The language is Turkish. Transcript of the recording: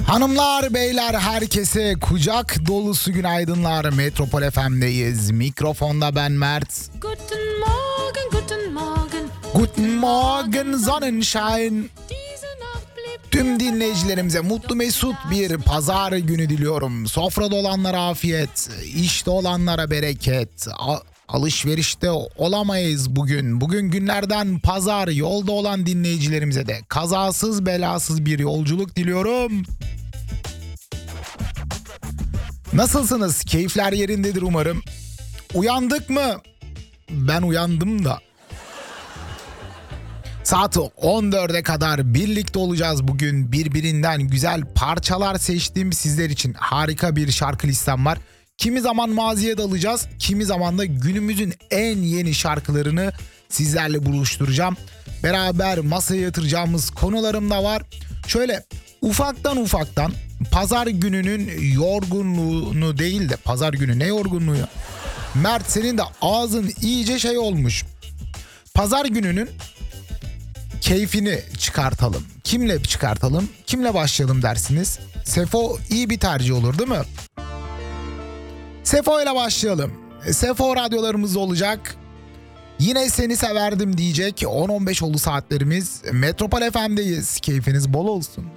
Hanımlar, beyler, herkese kucak dolusu günaydınlar. Metropol FM'deyiz. Mikrofonda ben Mert. Guten Morgen, guten Morgen. Guten Morgen Sonnenschein. Tüm dinleyicilerimize mutlu mesut bir pazar günü diliyorum. Sofrada olanlara afiyet, işte olanlara bereket. Alışverişte olamayız bugün. Bugün günlerden pazar. Yolda olan dinleyicilerimize de kazasız belasız bir yolculuk diliyorum. Nasılsınız? Keyifler yerindedir umarım. Uyandık mı? Ben uyandım da. Saat 14'e kadar birlikte olacağız bugün. Birbirinden güzel parçalar seçtiğim sizler için harika bir şarkı listem var. Kimi zaman maziye dalacağız, kimi zaman da günümüzün en yeni şarkılarını sizlerle buluşturacağım. Beraber masaya yatıracağımız konularım da var. Şöyle ufaktan pazar gününün yorgunluğunu değil de pazar günü ne yorgunluğu ya? Mert, senin de ağzın iyice şey olmuş. Pazar gününün keyfini çıkartalım. Kimle çıkartalım? Kimle başlayalım dersiniz? Sefo iyi bir tercih olur değil mi? Sefo ile başlayalım. Sefo radyolarımız olacak. Yine seni severdim diyecek 10-15 oldu saatlerimiz. Metropol FM'deyiz. Keyfiniz bol olsun.